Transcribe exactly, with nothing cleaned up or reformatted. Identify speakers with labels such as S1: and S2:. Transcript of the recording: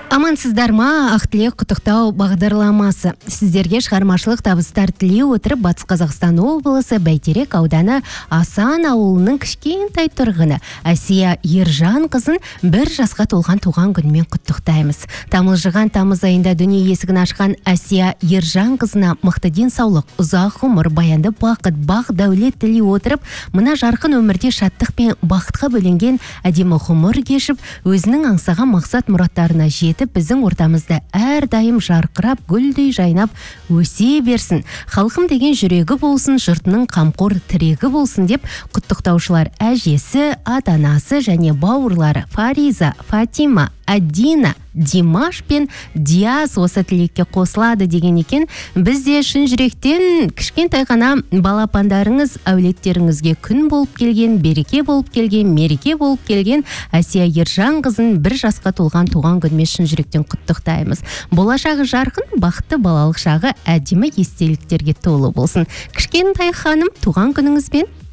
S1: Амансыздар ма, Ақтілек құттықтау бағдарламасы. Сіздерге шығармашылық табыстар тілей отырып, Батыс Қазақстан облысы Бәйтерек ауданы Асан ауылының кішкентай тұрғыны Әсия Ержан қызын бір жасқа толған туған күнімен құттықтаймыз. Тамылжыған тамыз айында дүние есігін ашқан Әсия Ержан қызына мықты денсаулық, ұзақ ғұмыр, баянды бақыт, бақ дәулет тілей отырып, мына жарқын өмірде шаттық пен бақытқа бөленген әдемі ғұмыр кешіп, өзінің аңсаған мақсат мұраттарына жетіп, біздің ортамызда әрдайым жарқырап, гүлдей жайнап өсе берсін. Халқым деген жүрегі болсын, жұртының қамқор тірегі болсын деп құттықтаушылар әжесі, ата-анасы және бауырлары Фариза, Фатима, Адина, Димаш пен Диас осы тілекке қосылады деген екен. Бізде шын жүректен кішкентай ғана балапандарыңыз, әулеттеріңізге күн болып келген, береке болып келген, мереке болып келген Әсия Ержан қызын бір жасқа толған туған күнімен шын жүректен құттықтаймыз. Болашағы жарқын, бақытты балалық шағы әдемі естеліктерге толы болсын. Кішкентай ханым, туған күніңізбен.